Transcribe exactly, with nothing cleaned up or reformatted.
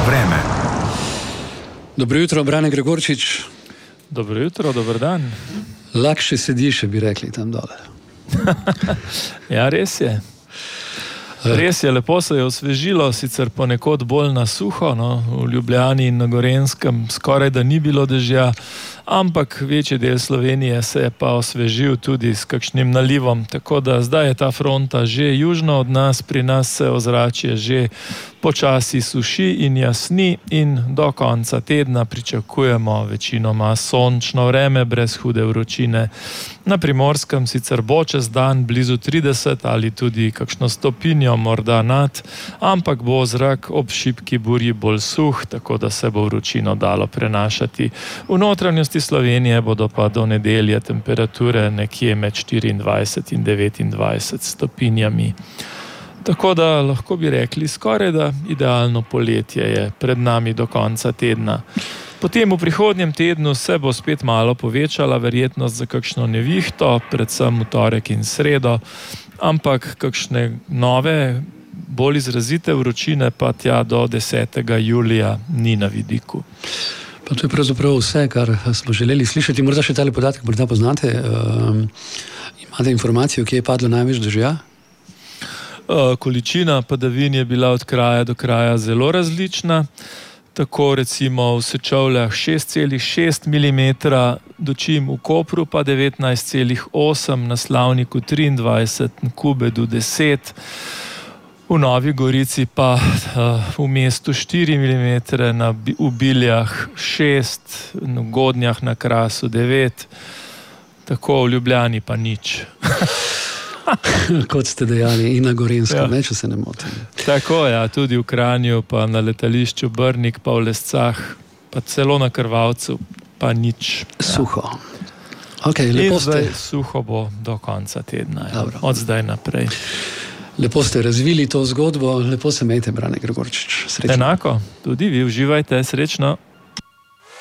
vreme. Dobro jutro, Brane Gregorčič. Dobro jutro, dober dan. Lakše sediš, bi rekli tam dole. Ja, res je. Res je, lepo se je osvežilo, sicer ponekod bolj na suho, no, v Ljubljani in na Gorenjskem skoraj da ni bilo dežja, ampak večji del Slovenije se je pa osvežil tudi s kakšnim nalivom, tako da zdaj je ta fronta že južno od nas, pri nas se ozračje že počasi suši in jasni in do konca tedna pričakujemo večinoma sončno vreme brez hude vročine. Na Primorskem sicer bo čez dan blizu trideset ali tudi kakšno stopinjo morda nad, ampak bo zrak ob šibki burji bolj suh, tako da se bo vročino dalo prenašati. V notranjosti Slovenije bodo pa do nedelje temperature nekje med štiriindvajset in devetindvajset stopinjami. Tako da lahko bi rekli skoraj da idealno poletje je pred nami do konca tedna. Potem v prihodnjem tednu se bo spet malo povečala verjetnost za kakšno nevihto, predvsem v torek in sredo, ampak kakšne nove, bolj izrazite vročine pa tja do desetega julija ni na vidiku. Pa to je pravzaprav vse, kar smo želeli slišati. Morda še tale podatek, morda poznate. Um, imate informacijo, kje je padlo največ dežja? Uh, količina padavin je bila od kraja do kraja zelo različna. Tako recimo v Sečovljah šest celih šest milimetra, dočim v Kopru pa devetnajst celih osem, na Slavniku triindvajset, na Kubedu deset, v Novi Gorici pa uh, v mestu štiri milimetre, na, v Biljah šest, v Godnjah na Krasu devet, tako v Ljubljani pa nič. Kot ste dejali, in na Gorenjskem, Ja. ne, če se ne motim. Tako, ja, tudi v Kranju, pa na letališču Brnik, pa v Lescah, pa celo na Krvavcu, pa nič. Suho. Ok, In lepo zdaj ste, suho bo do konca tedna, ja. Dobro. Od zdaj naprej. lepo ste razvili to zgodbo, lepo se imejte, Brane Gregorčič. Srečno. Enako, tudi vi uživajte, srečno.